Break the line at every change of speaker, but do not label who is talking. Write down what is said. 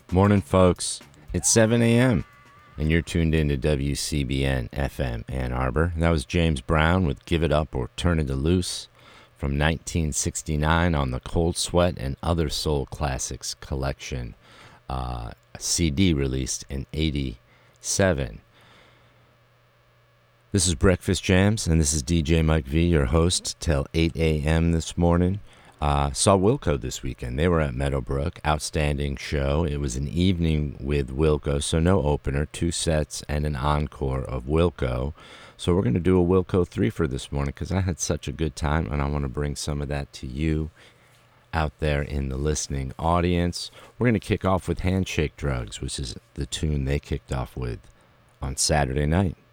Morning, folks. It's 7 a.m., and you're tuned in to WCBN FM Ann Arbor. That was James Brown with Give It Up or Turn It Loose from 1969 on the Cold Sweat and Other Soul Classics collection, a CD released in 87. This is Breakfast Jams, and this is DJ Mike V, your host, till 8 a.m. this morning. Saw Wilco this weekend. They were at Meadowbrook. Outstanding show. It was an evening with Wilco, so no opener, 2 sets, and an encore of Wilco. So we're going to do a Wilco 3 for this morning because I had such a good time, and I want to bring some of that to you out there in the listening audience. We're going to kick off with Handshake Drugs, which is the tune they kicked off with on Saturday night.